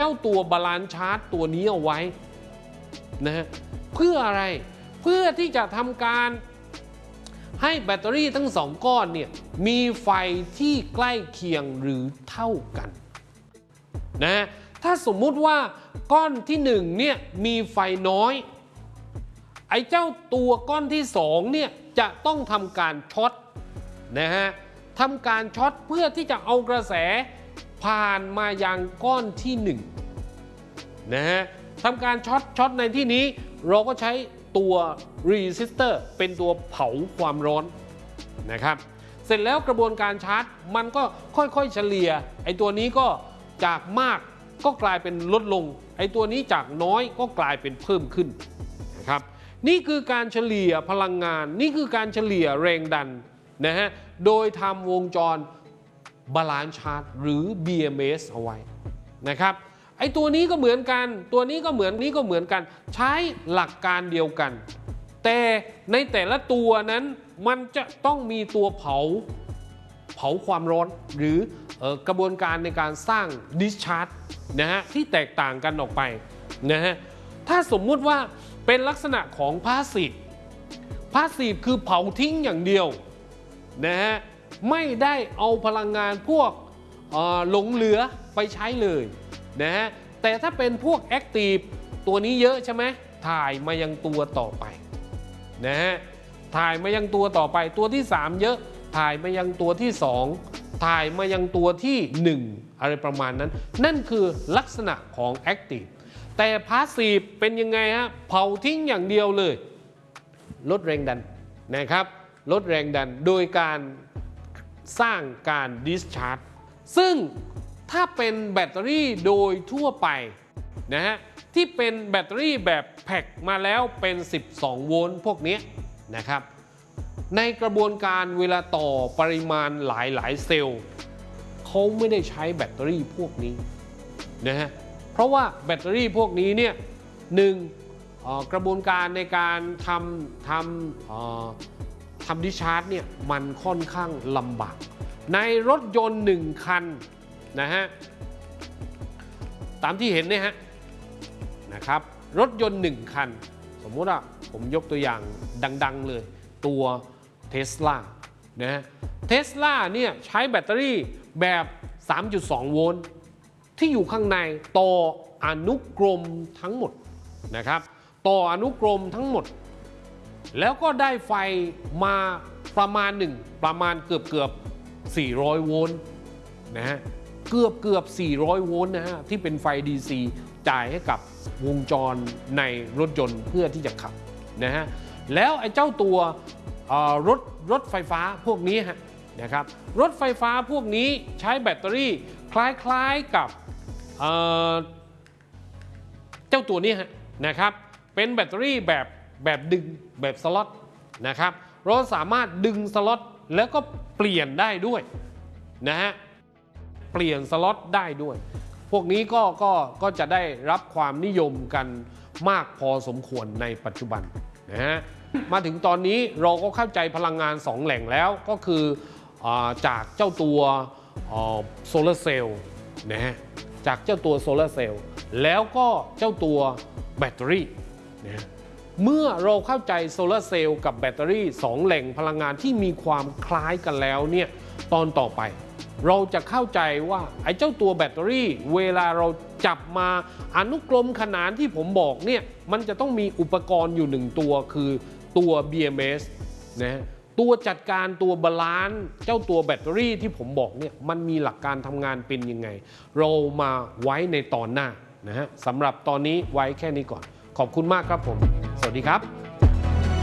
าตัวบาลานซ์ชาร์จตัวนี้เอาไว้นะฮะเพื่ออะไรเพื่อที่จะทำการให้แบตเตอรี่ทั้ง2ก้อนเนี่ยมีไฟที่ใกล้เคียงหรือเท่ากันนะถ้าสมมุติว่าก้อนที่1เนี่ยมีไฟน้อยไอ้เจ้าตัวก้อนที่2เนี่ยจะต้องทำการช็อตนะฮะทำการช็อตเพื่อที่จะเอากระแสผ่านมายังก้อนที่1นะฮะทำการช็อตในที่นี้เราก็ใช้ตัวรีซิสเตอร์เป็นตัวเผาความร้อนนะครับเสร็จแล้วกระบวนการชาร์จมันก็ค่อยๆเฉลี่ยไอ้ตัวนี้ก็จากมากก็กลายเป็นลดลงไอ้ตัวนี้จากน้อยก็กลายเป็นเพิ่มขึ้นนะครับนี่คือการเฉลี่ยพลังงานนี่คือการเฉลี่ยแรงดันนะฮะโดยทำวงจรบาลานซ์ชาร์จหรือ BMS เอาไว้นะครับไอ้ตัวนี้ก็เหมือนกันตัวนี้ก็เหมือนนี้ก็เหมือนกันใช้หลักการเดียวกันแต่ในแต่ละตัวนั้นมันจะต้องมีตัวเผาความร้อนหรือกระบวนการในการสร้าง discharge นะฮะที่แตกต่างกันออกไปนะฮะถ้าสมมุติว่าเป็นลักษณะของพาสซีฟคือเผาทิ้งอย่างเดียวนะฮะไม่ได้เอาพลังงานพวกหลงเหลือไปใช้เลยนะฮะแต่ถ้าเป็นพวกแอคทีฟตัวนี้เยอะใช่ไหมถ่ายมายังตัวต่อไปนะฮะถ่ายมายังตัวต่อไปตัวที่3เยอะถ่ายมายังตัวที่2ถ่ายมายังตัวที่1อะไรประมาณนั้นนั่นคือลักษณะของแอคทีฟแต่พาสซีฟเป็นยังไงฮะเผาทิ้งอย่างเดียวเลยลดแรงดันนะครับลดแรงดันโดยการสร้างการดิสชาร์จซึ่งถ้าเป็นแบตเตอรี่โดยทั่วไปนะฮะที่เป็นแบตเตอรี่แบบแพ็คมาแล้วเป็น12โวลต์พวกนี้นะครับในกระบวนการเวลาต่อปริมาณหลายเซลล์เขาไม่ได้ใช้แบตเตอรี่พวกนี้นะฮะเพราะว่าแบตเตอรี่พวกนี้เนี่ยกระบวนการในการทำดิชาร์จเนี่ยมันค่อนข้างลำบากในรถยนต์1คันนะฮะตามที่เห็นเนี่ยฮะนะครับรถยนต์1คันสมมุติว่าผมยกตัวอย่างดังๆเลยตัว Tesla นะฮะ Tesla เนี่ยใช้แบตเตอรี่แบบ 3.2 โวลต์ที่อยู่ข้างในต่ออนุกรมทั้งหมดนะครับต่ออนุกรมทั้งหมดแล้วก็ได้ไฟมาประมาณเกือบ400 โวลต์นะฮะเกือบ400 โวลต์นะฮะที่เป็นไฟ DC จ่ายให้กับวงจรในรถยนต์เพื่อที่จะขับนะฮะแล้วไอ้เจ้าตัวรถไฟฟ้าพวกนี้ฮะนะครับรถไฟฟ้าพวกนี้ใช้แบตเตอรี่คล้ายๆกับเจ้าตัวนี้ฮะนะครับเป็นแบตเตอรี่แบบดึงแบบสล็อตนะครับเราสามารถดึงสล็อตแล้วก็เปลี่ยนได้ด้วยนะฮะเปลี่ยนสล็อตได้ด้วยพวกนี้ก็จะได้รับความนิยมกันมากพอสมควรในปัจจุบันนะฮะมาถึงตอนนี้เราก็เข้าใจพลังงาน2แหล่งแล้วก็คือจากเจ้าตัวโซลาร์เซลล์นะฮะจากเจ้าตัวโซลาร์เซลล์แล้วก็เจ้าตัวแบตเตอรี่นะเมื่อเราเข้าใจโซลาร์เซลล์กับแบตเตอรี่2แหล่งพลังงานที่มีความคล้ายกันแล้วเนี่ยตอนต่อไปเราจะเข้าใจว่าไอ้เจ้าตัวแบตเตอรี่เวลาเราจับมาอนุกรมขนานที่ผมบอกเนี่ยมันจะต้องมีอุปกรณ์อยู่1ตัวคือตัว BMS นะตัวจัดการตัวบาลานซ์เจ้าตัวแบตเตอรี่ที่ผมบอกเนี่ยมันมีหลักการทำงานเป็นยังไงเรามาไว้ในตอนหน้านะฮะสำหรับตอนนี้ไว้แค่นี้ก่อนขอบคุณมากครับผมสวัสดีครับ